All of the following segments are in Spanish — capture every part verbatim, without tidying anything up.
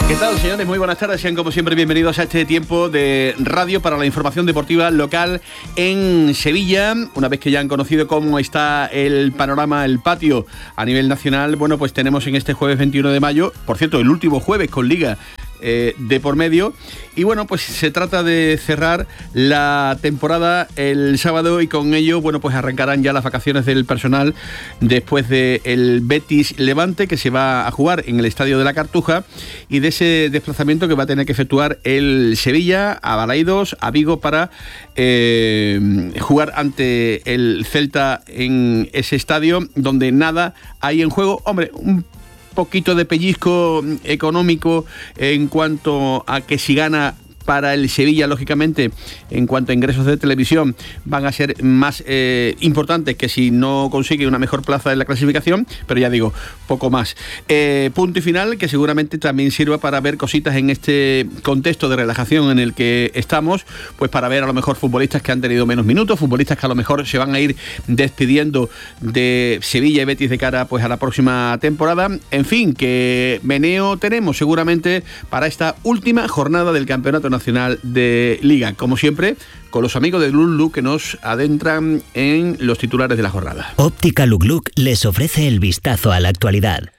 ¿Qué tal, señores? Muy buenas tardes. Sean como siempre bienvenidos a este tiempo de radio para la información deportiva local en Sevilla. Una vez que ya han conocido cómo está el panorama, el patio a nivel nacional, bueno, pues tenemos en este jueves veintiuno de mayo, por cierto, el último jueves con Liga Eh, de por medio, y bueno, pues se trata de cerrar la temporada el sábado y con ello, bueno, pues arrancarán ya las vacaciones del personal después del Betis Levante, que se va a jugar en el Estadio de la Cartuja, y de ese desplazamiento que va a tener que efectuar el Sevilla a Balaidos, a Vigo, para eh, jugar ante el Celta en ese estadio donde nada hay en juego. Hombre, un poquito de pellizco económico en cuanto a que si gana para el Sevilla, lógicamente, en cuanto a ingresos de televisión, van a ser más eh, importantes que si no consigue una mejor plaza en la clasificación, pero ya digo, poco más. Eh, punto y final, que seguramente también sirva para ver cositas en este contexto de relajación en el que estamos, pues para ver a lo mejor futbolistas que han tenido menos minutos, futbolistas que a lo mejor se van a ir despidiendo de Sevilla y Betis de cara pues a la próxima temporada. En fin, que meneo tenemos seguramente para esta última jornada del Campeonato Nacional de Liga, como siempre, con los amigos de Luk que nos adentran en los titulares de la jornada. Óptica Luk Luk les ofrece el vistazo a la actualidad.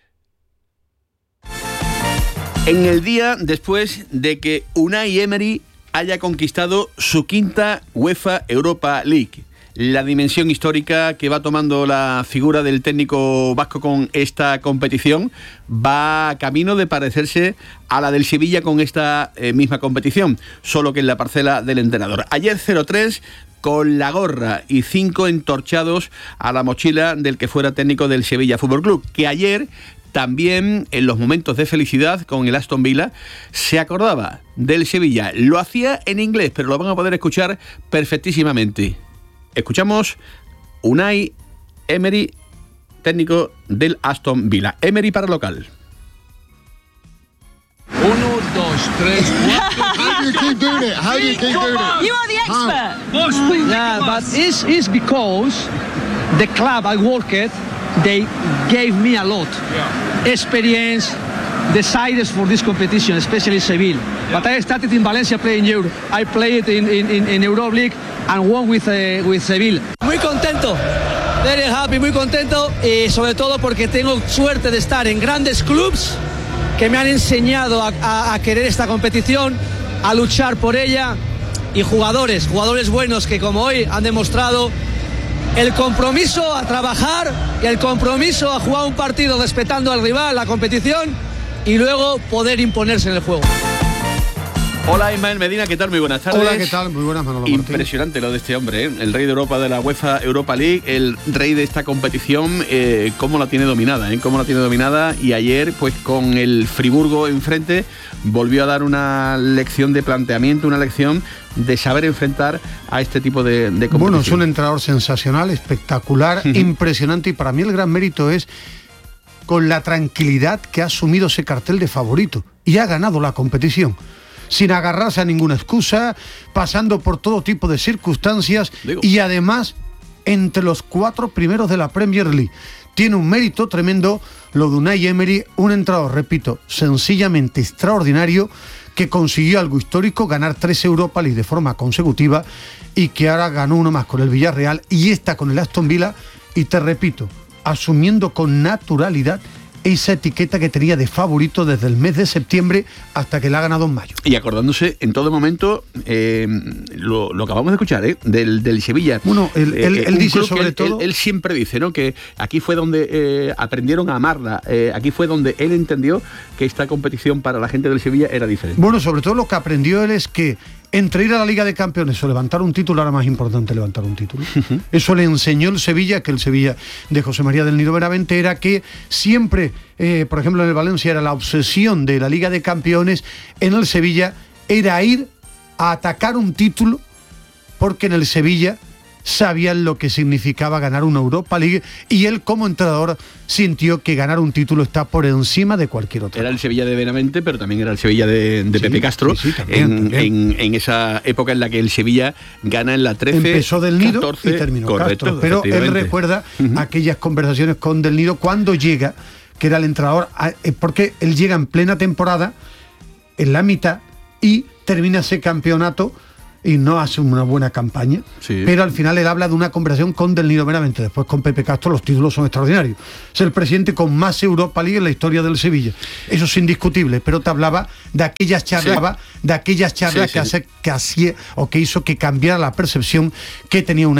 En el día después de que Unai Emery haya conquistado su quinta UEFA Europa League, la dimensión histórica que va tomando la figura del técnico vasco con esta competición va camino de parecerse a la del Sevilla con esta eh, misma competición, solo que en la parcela del entrenador. Ayer cero tres con la gorra y cinco entorchados a la mochila del que fuera técnico del Sevilla Fútbol Club, que ayer también en los momentos de felicidad con el Aston Villa se acordaba del Sevilla. Lo hacía en inglés, pero lo van a poder escuchar perfectísimamente. Escuchamos Unai Emery, técnico del Aston Villa. Emery para local. Uno, dos, tres, cuatro. How do you keep doing it? How do you keep doing it? You are the expert. Boss, please. Yeah, but it's, it's because the club I work at, they gave me a lot. Yeah. Experience, decided for this competition, especially Seville. Yeah. But I started in Valencia playing Euro. I played in, in, in, in Europe League and won with, uh, with Seville. Muy contento, very happy, muy contento, y sobre todo porque tengo suerte de estar en grandes clubs que me han enseñado a, a, a querer esta competición, a luchar por ella, y jugadores, jugadores buenos que como hoy han demostrado el compromiso a trabajar y el compromiso a jugar un partido respetando al rival, la competición, y luego poder imponerse en el juego. Hola, Ismael Medina, ¿qué tal? Muy buenas tardes. Hola, ¿qué tal? Muy buenas, Manolo Martín. Impresionante lo de este hombre, ¿eh? El rey de Europa de la UEFA Europa League, el rey de esta competición, eh, cómo la tiene dominada, ¿eh? Cómo la tiene dominada, y ayer, pues con el Friburgo enfrente, volvió a dar una lección de planteamiento, una lección de saber enfrentar a este tipo de, de competición. Bueno, es un entrenador sensacional, espectacular, uh-huh. impresionante, y para mí el gran mérito es con la tranquilidad que ha asumido ese cartel de favorito y ha ganado la competición, sin agarrarse a ninguna excusa, pasando por todo tipo de circunstancias. Digo. Y además entre los cuatro primeros de la Premier League. Tiene un mérito tremendo lo de Unai Emery, un entrenador, repito, sencillamente extraordinario, que consiguió algo histórico, ganar tres Europa League de forma consecutiva, y que ahora ganó uno más con el Villarreal y esta con el Aston Villa, y te repito, asumiendo con naturalidad esa etiqueta que tenía de favorito desde el mes de septiembre hasta que la ha ganado en mayo. Y acordándose en todo momento, eh, lo, lo acabamos de escuchar, ¿eh? del, del Sevilla. Bueno, él, eh, él, él dice sobre él, todo... Él, él siempre dice, ¿no?, que aquí fue donde eh, aprendieron a amarla, eh, aquí fue donde él entendió que esta competición para la gente del Sevilla era diferente. Bueno, sobre todo lo que aprendió él es que entre ir a la Liga de Campeones o levantar un título, era más importante levantar un título. Uh-huh. Eso le enseñó el Sevilla, que el Sevilla de José María del Nido Benavente era que siempre, eh, por ejemplo en el Valencia era la obsesión de la Liga de Campeones, en el Sevilla era ir a atacar un título, porque en el Sevilla sabían lo que significaba ganar una Europa League, y él como entrenador sintió que ganar un título está por encima de cualquier otro. Era el Sevilla de Benavente, pero también era el Sevilla de, de sí, Pepe Castro, sí, sí, también, en, también. En, en esa época en la que el Sevilla gana en la trece, empezó Del Nido catorce, y terminó correcto, Castro, pero él recuerda uh-huh. aquellas conversaciones con Del Nido cuando llega, que era el entrenador, porque él llega en plena temporada, en la mitad y termina ese campeonato y no hace una buena campaña, sí. Pero al final él habla de una conversación con Del Nido meramente. Después con Pepe Castro los títulos son extraordinarios. Es el presidente con más Europa League en la historia del Sevilla. Eso es indiscutible, pero te hablaba de aquellas charlas, sí. de aquellas charlas sí, que, sí. Hace, que hacía o que hizo que cambiara la percepción que tenía una